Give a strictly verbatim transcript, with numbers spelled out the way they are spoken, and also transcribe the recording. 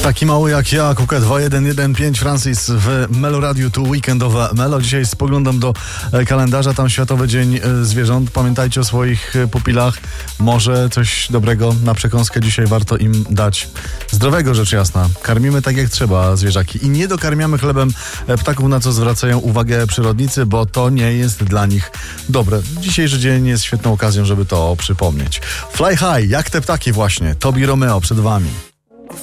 Taki mały jak ja, Kuka dwa jeden jeden pięć Francis w Melo Radio, tu weekendowe Melo. Dzisiaj spoglądam do kalendarza, tam Światowy Dzień Zwierząt. Pamiętajcie o swoich pupilach. Może coś dobrego na przekąskę dzisiaj warto im dać. Zdrowego, rzecz jasna. Karmimy tak jak trzeba zwierzaki i nie dokarmiamy chlebem ptaków, na co zwracają uwagę przyrodnicy, bo to nie jest dla nich dobre. Dzisiejszy dzień jest świetną okazją, żeby to przypomnieć. Fly high, jak te ptaki właśnie. Tobi Romeo przed wami.